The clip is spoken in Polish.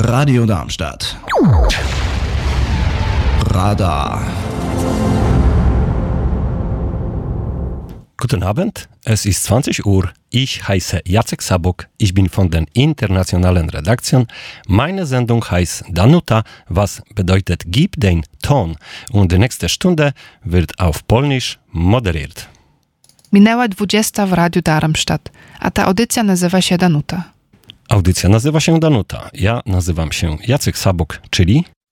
Radio Darmstadt. Radar. Guten Abend, es ist 20 Uhr. Ich heiße Jacek Sabok, ich bin von der internationalen Redaktion. Meine Sendung heißt Danuta, was bedeutet Gib den Ton. Und die nächste Stunde wird auf Polnisch moderiert. Minęła 20 w Radiu Darmstadt, a ta audycja nazywa się Danuta. Audycja nazywa się Danuta. Ja nazywam się Jacek Sabok, czyli...